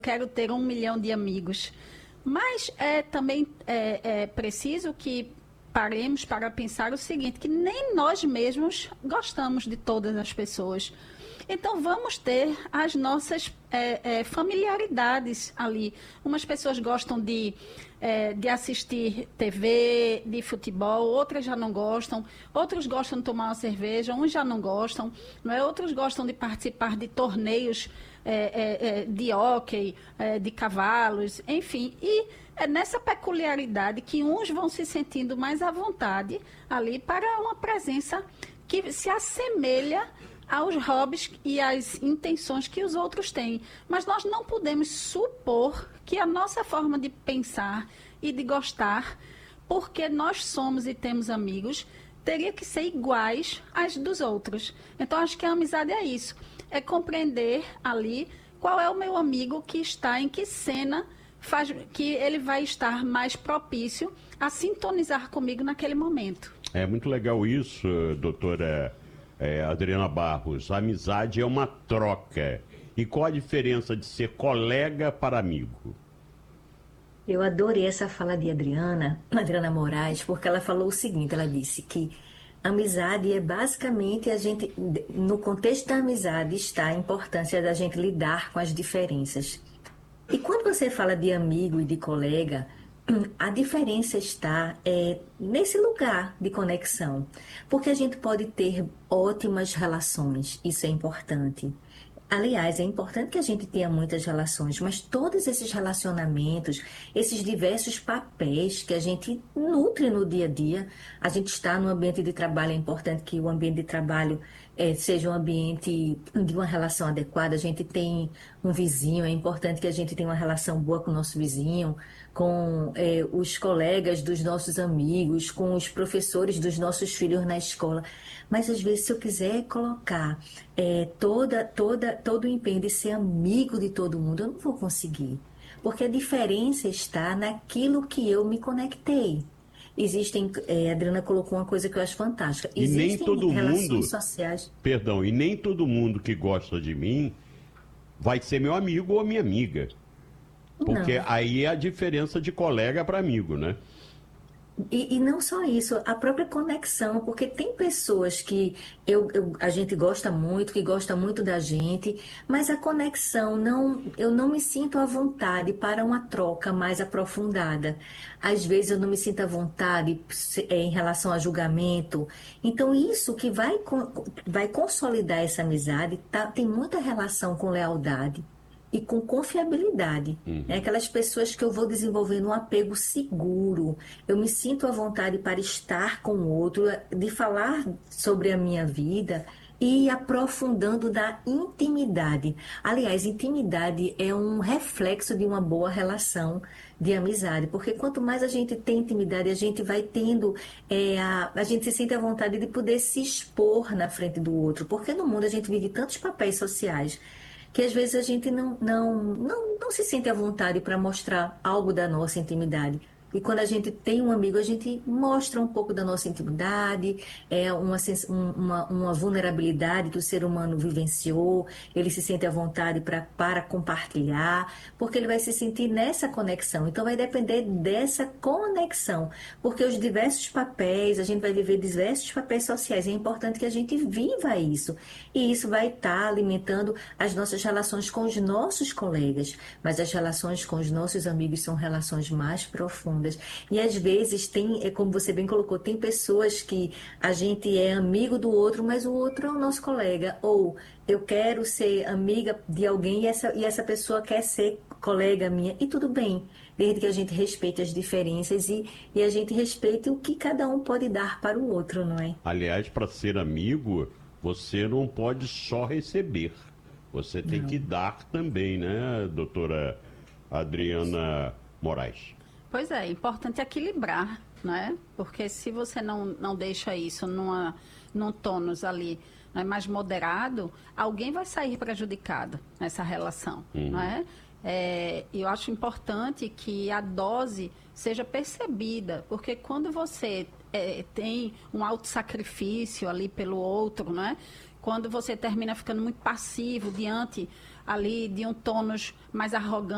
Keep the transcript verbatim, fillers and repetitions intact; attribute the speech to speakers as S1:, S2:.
S1: quero ter um milhão de amigos. Mas é também é, é preciso que paremos para pensar o seguinte, que nem nós mesmos gostamos de todas as pessoas. Então, vamos ter as nossas é, é, familiaridades ali. Umas pessoas gostam de, é, de assistir T V, de futebol, outras já não gostam. Outros gostam de tomar uma cerveja, uns já não gostam. Não é? Outros gostam de participar de torneios é, é, é, de hóquei, é, de cavalos, enfim. E é nessa peculiaridade que uns vão se sentindo mais à vontade ali para uma presença que se assemelha aos hobbies e às intenções que os outros têm. Mas nós não podemos supor que a nossa forma de pensar e de gostar, porque nós somos e temos amigos, teria que ser iguais às dos outros. Então, acho que a amizade é isso. É compreender ali qual é o meu amigo que está em que cena faz, que ele vai estar mais propício a sintonizar comigo naquele momento.
S2: É muito legal isso, doutora É, Adriana Barros. A amizade é uma troca. E qual a diferença de ser colega para amigo?
S3: Eu adorei essa fala de Adriana, Adriana Moraes, porque ela falou o seguinte, ela disse que amizade é basicamente a gente, no contexto da amizade está a importância da gente lidar com as diferenças. E quando você fala de amigo e de colega, a diferença está é, nesse lugar de conexão, porque a gente pode ter ótimas relações, isso é importante. Aliás, é importante que a gente tenha muitas relações, mas todos esses relacionamentos, esses diversos papéis que a gente nutre no dia a dia, a gente está no ambiente de trabalho, é importante que o ambiente de trabalho é, seja um ambiente de uma relação adequada, a gente tem um vizinho, é importante que a gente tenha uma relação boa com o nosso vizinho, com é, os colegas dos nossos amigos, com os professores dos nossos filhos na escola. Mas às vezes, se eu quiser colocar é, toda, toda, todo o empenho de ser amigo de todo mundo, eu não vou conseguir. Porque a diferença está naquilo que eu me conectei. Existem, é, a Adriana colocou uma coisa que eu acho fantástica.
S2: E
S3: Existem
S2: nem todo
S3: relações
S2: mundo,
S3: sociais.
S2: Perdão, e nem todo mundo que gosta de mim vai ser meu amigo ou minha amiga. Porque
S3: Não.
S2: aí é a diferença de colega para amigo, né?
S3: E, e não só isso, a própria conexão, porque tem pessoas que eu, eu- a gente gosta muito, que gosta muito da gente, mas a conexão, não, eu não me sinto à vontade para uma troca mais aprofundada. Às vezes eu não me sinto à vontade se- eh, em relação a julgamento. Então, isso que vai, con- vai consolidar essa amizade tá, tem muita relação com lealdade e com confiabilidade. É aquelas pessoas que eu vou desenvolvendo um apego seguro. Eu me sinto à vontade para estar com o outro, de falar sobre a minha vida e ir aprofundando da intimidade. Aliás, intimidade é um reflexo de uma boa relação de amizade, porque quanto mais a gente tem intimidade, a gente vai tendo, é, a, a gente se sente à vontade de poder se expor na frente do outro, porque no mundo a gente vive tantos papéis sociais que às vezes a gente não, não, não, não se sente à vontade para mostrar algo da nossa intimidade. E quando a gente tem um amigo, a gente mostra um pouco da nossa intimidade, é uma, sens- um- uma, uma vulnerabilidade que o ser humano vivenciou, ele se sente à vontade pra, para compartilhar, porque ele vai se sentir nessa conexão. Então vai depender dessa conexão, porque os diversos papéis, a gente vai viver diversos papéis sociais, é importante que a gente viva isso. E isso vai estar alimentando as nossas relações com os nossos colegas, mas as relações com os nossos amigos são relações mais profundas. E às vezes tem, é como você bem colocou, tem pessoas que a gente é amigo do outro, mas o outro é o nosso colega. Ou eu quero ser amiga de alguém e essa, e essa pessoa quer ser colega minha. E tudo bem, desde que a gente respeite as diferenças e, e a gente respeite o que cada um pode dar para o outro, não é?
S2: Aliás, para ser amigo, você não pode só receber. Você tem que dar também, né, doutora Adriana Moraes?
S1: Pois é, é importante equilibrar, né? Porque se você não, não deixa isso numa, num tônus ali, né, mais moderado, alguém vai sair prejudicado nessa relação,
S2: Uhum.
S1: não é? É, eu acho importante que a dose seja percebida, porque quando você é, tem um autossacrifício ali pelo outro, né? Quando você termina ficando muito passivo diante ali de um tônus mais arrogante,